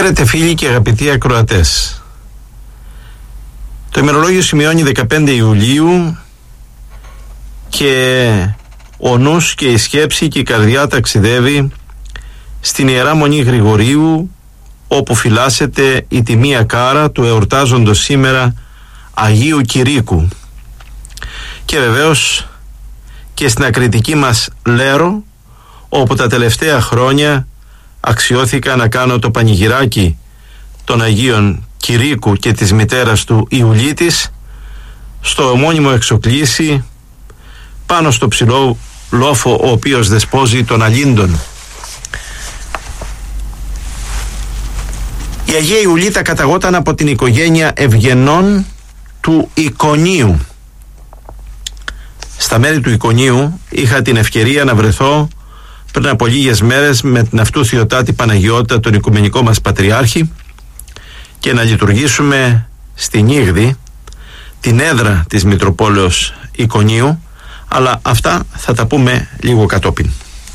Χαίρετε φίλοι και αγαπητοί ακροατές. Το ημερολόγιο σημειώνει 15 Ιουλίου και ο νους και η σκέψη και η καρδιά ταξιδεύει στην Ιερά Μονή Γρηγορίου, όπου φυλάσσεται η τιμία κάρα του εορτάζοντος σήμερα Αγίου Κηρύκου, και βεβαίως και στην ακριτική μας Λέρο, όπου τα τελευταία χρόνια αξιώθηκα να κάνω το πανηγυράκι των Αγίων Κηρύκου και της μητέρας του Ιουλίτης στο ομώνυμο εξοκλήσι πάνω στο ψηλό λόφο ο οποίος δεσπόζει των Αλύντων. Η Αγία Ιουλίτα καταγόταν από την οικογένεια Ευγενών του Ικονίου. Στα μέρη του Ικονίου είχα την ευκαιρία να βρεθώ πριν από λίγες μέρες με την αυτού Θεοτάτη Παναγιώτα, τον Οικουμενικό μας Πατριάρχη, και να λειτουργήσουμε στην Ήγδη, την έδρα της Μητροπόλεως Ικονίου, αλλά αυτά θα τα πούμε λίγο κατόπιν.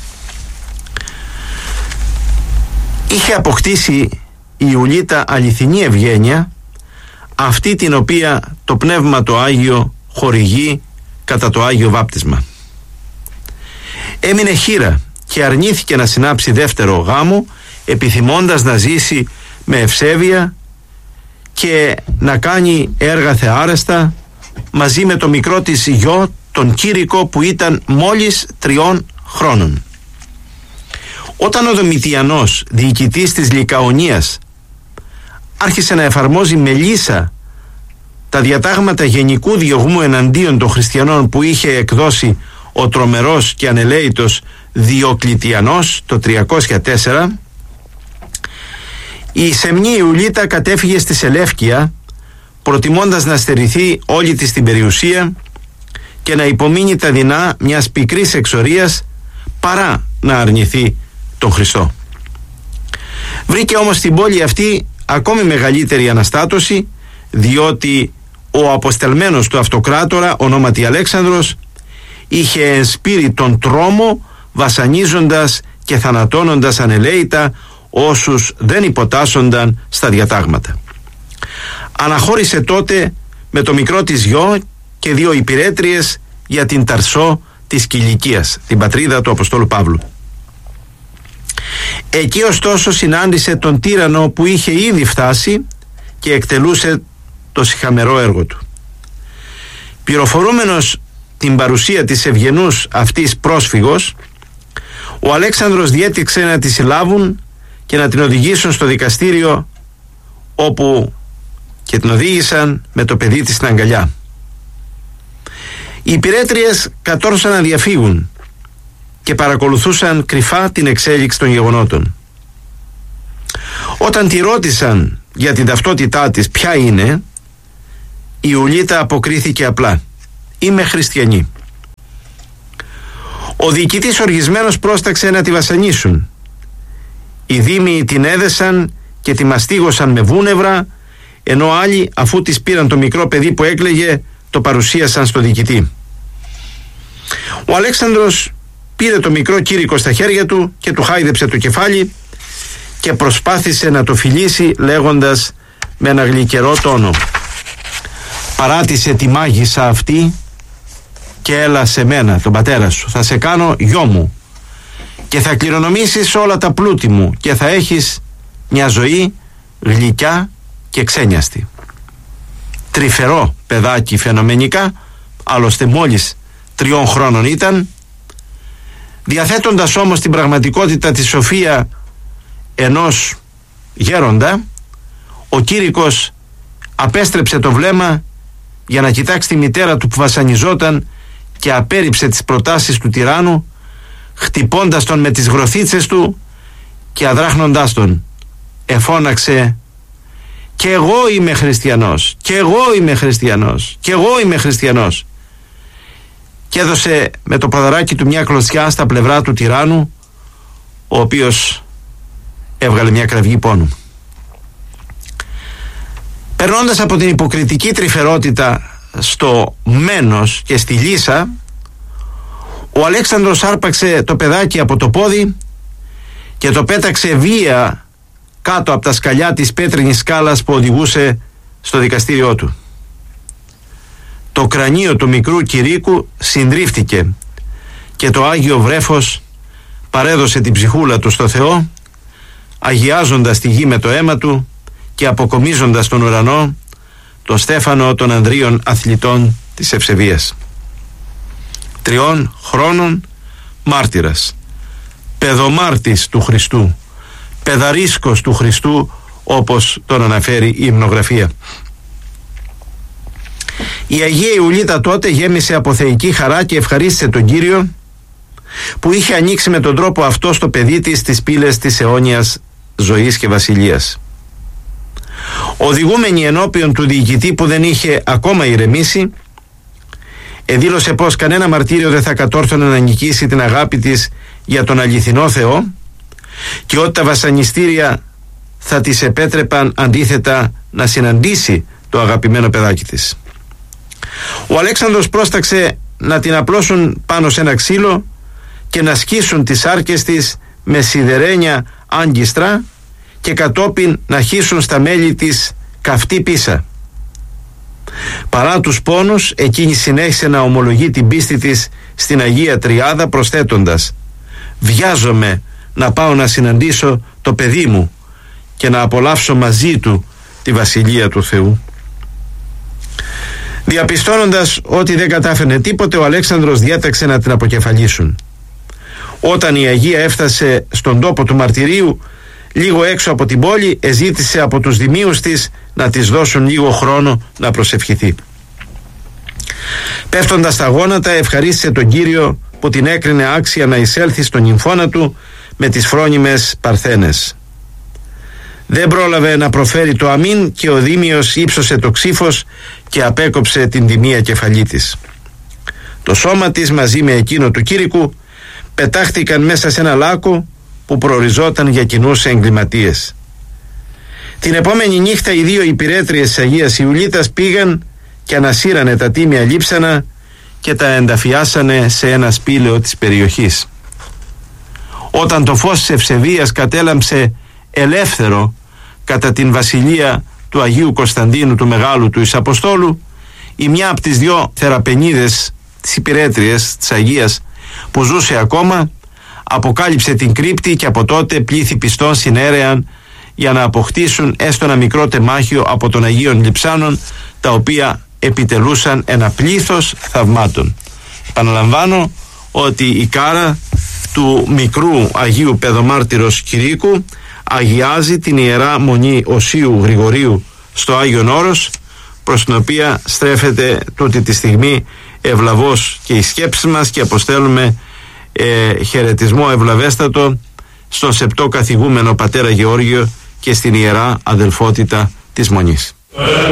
Είχε αποκτήσει η Ιουλίτα αληθινή ευγένεια, αυτή την οποία το Πνεύμα το Άγιο χορηγεί κατά το Άγιο Βάπτισμα. Έμεινε χήρα και αρνήθηκε να συνάψει δεύτερο γάμο, επιθυμώντας να ζήσει με ευσέβεια και να κάνει έργα θεάρεστα μαζί με το μικρό της γιο, τον Κήρυκο, που ήταν μόλις 3 χρόνων. Όταν ο Δομητιανός, διοικητής της Λικαονίας, άρχισε να εφαρμόζει με λύσα τα διατάγματα γενικού διωγμού εναντίον των χριστιανών που είχε εκδώσει ο τρομερός και ανελαίητος Διοκλητιανός το 304, η σεμνή Ιουλίτα κατέφυγε στη Σελεύκεια, προτιμώντας να στερηθεί όλη της την περιουσία και να υπομείνει τα δεινά μιας πικρής εξορίας παρά να αρνηθεί τον Χριστό. Βρήκε όμως στην πόλη αυτή ακόμη μεγαλύτερη αναστάτωση, διότι ο αποστελμένος του αυτοκράτορα, ονόματι Αλέξανδρος, είχε ενспείρει τον τρόμο, βασανίζοντας και θανατώνοντας ανελαίητα όσους δεν υποτάσσονταν στα διατάγματα. Αναχώρησε τότε με το μικρό της γιο και 2 υπηρέτριες για την Ταρσό της Κιλικίας, την πατρίδα του Αποστόλου Παύλου. Εκεί ωστόσο συνάντησε τον τύραννο που είχε ήδη φτάσει και εκτελούσε το σιχαμερό έργο του. Πληροφορούμενος την παρουσία της ευγενούς αυτής πρόσφυγος, ο Αλέξανδρος διέτηξε να τη συλλάβουν και να την οδηγήσουν στο δικαστήριο, όπου και την οδήγησαν με το παιδί της στην αγκαλιά. Οι υπηρέτριες κατόρθωσαν να διαφύγουν και παρακολουθούσαν κρυφά την εξέλιξη των γεγονότων. Όταν τη ρώτησαν για την ταυτότητά της ποια είναι, η Ιουλίτα αποκρίθηκε απλά: «Είμαι χριστιανή». Ο διοικητής οργισμένος πρόσταξε να τη βασανίσουν. Οι δήμοι την έδεσαν και τη μαστίγωσαν με βούνευρα, ενώ άλλοι, αφού της πήραν το μικρό παιδί που έκλαιγε, το παρουσίασαν στο διοικητή. Ο Αλέξανδρος πήρε το μικρό Κήρυκο στα χέρια του και του χάιδεψε το κεφάλι και προσπάθησε να το φιλήσει, λέγοντας με ένα γλυκερό τόνο: «Παράτησε τη μάγισσα αυτή και έλα σε μένα, τον πατέρα σου. Θα σε κάνω γιο μου και θα κληρονομήσεις όλα τα πλούτη μου και θα έχεις μια ζωή γλυκιά και ξένιαστη». Τρυφερό παιδάκι φαινομενικά, άλλωστε μόλις 3 χρόνων ήταν, διαθέτοντας όμως την πραγματικότητα τη σοφία ενός γέροντα, ο Κήρυκος απέστρεψε το βλέμμα για να κοιτάξει τη μητέρα του που βασανιζόταν και απέρριψε τις προτάσεις του τυράννου, χτυπώντας τον με τις γροθίτσες του και αδράχνοντάς τον, εφώναξε: «Κι εγώ είμαι χριστιανός, κι εγώ είμαι χριστιανός, κι εγώ είμαι χριστιανός». Και έδωσε με το ποδαράκι του μια κλωτσιά στα πλευρά του τυράννου, ο οποίος έβγαλε μια κραυγή πόνου. Περνώντας από την υποκριτική τρυφερότητα στο μένος και στη λύσα, ο Αλέξανδρος άρπαξε το παιδάκι από το πόδι και το πέταξε βία κάτω από τα σκαλιά της πέτρινης σκάλας που οδηγούσε στο δικαστήριό του. Το κρανίο του μικρού Κυρίκου συντρίφτηκε και το Άγιο Βρέφος παρέδωσε την ψυχούλα του στο Θεό, αγιάζοντας τη γη με το αίμα του και αποκομίζοντας τον ουρανό το στέφανο των ανδρίων αθλητών της Ευσεβίας. 3 χρόνων μάρτυρας, παιδομάρτης του Χριστού, παιδαρίσκος του Χριστού, όπως τον αναφέρει η υμνογραφία. Η Αγία Ιουλίτα τότε γέμισε από θεϊκή χαρά και ευχαρίστησε τον Κύριο που είχε ανοίξει με τον τρόπο αυτό στο παιδί της τις πύλες της αιώνιας ζωής και βασιλείας. Οδηγούμενη ενώπιον του διοικητή που δεν είχε ακόμα ηρεμήσει, εδήλωσε πως κανένα μαρτύριο δεν θα κατόρθωνε να νικήσει την αγάπη της για τον αληθινό Θεό και ότι τα βασανιστήρια θα της επέτρεπαν αντίθετα να συναντήσει το αγαπημένο παιδάκι της. Ο Αλέξανδρος πρόσταξε να την απλώσουν πάνω σε ένα ξύλο και να σκίσουν τις άρκες της με σιδερένια άγκιστρα και κατόπιν να χύσουν στα μέλη της καυτή πίσα. Παρά τους πόνους, εκείνη συνέχισε να ομολογεί την πίστη της στην Αγία Τριάδα, προσθέτοντας: «Βιάζομαι να πάω να συναντήσω το παιδί μου και να απολαύσω μαζί του τη Βασιλεία του Θεού». Διαπιστώνοντας ότι δεν κατάφερνε τίποτε, ο Αλέξανδρος διέταξε να την αποκεφαλίσουν. Όταν η Αγία έφτασε στον τόπο του μαρτυρίου, λίγο έξω από την πόλη, εζήτησε από τους δημίους της να της δώσουν λίγο χρόνο να προσευχηθεί. Πέφτοντας στα γόνατα, ευχαρίστησε τον Κύριο που την έκρινε άξια να εισέλθει στον νυμφώνα του με τις φρόνιμες παρθένες. Δεν πρόλαβε να προφέρει το αμήν και ο Δήμιος ύψωσε το ξύφος και απέκοψε την τιμία κεφαλή της. Το σώμα της μαζί με εκείνο του Κήρυκου πετάχτηκαν μέσα σε ένα λάκκο που προοριζόταν για κοινούς εγκληματίες. Την επόμενη νύχτα οι 2 υπηρέτριες της Αγίας Ιουλίτας πήγαν και ανασύρανε τα τίμια λείψανα και τα ενταφιάσανε σε ένα σπήλαιο της περιοχής. Όταν το φως της Ευσεβίας κατέλαμψε ελεύθερο κατά την βασιλεία του Αγίου Κωνσταντίνου του Μεγάλου του Ισαποστόλου, η μια από τις 2 θεραπενίδες της υπηρέτριες της Αγίας που ζούσε ακόμα αποκάλυψε την κρύπτη και από τότε πλήθη πιστών συνέρεαν για να αποκτήσουν έστω ένα μικρό τεμάχιο από των Αγίων Λειψάνων, τα οποία επιτελούσαν ένα πλήθος θαυμάτων. Επαναλαμβάνω ότι η κάρα του μικρού Αγίου Παιδομάρτυρος Κυρίκου αγιάζει την Ιερά Μονή Οσίου Γρηγορίου στο Άγιον Όρος, προς την οποία στρέφεται τούτη τη στιγμή ευλαβώς και η σκέψη μας και αποστέλουμε χαιρετισμό ευλαβέστατο στον σεπτό καθηγούμενο πατέρα Γεώργιο και στην Ιερά Αδελφότητα της Μονής.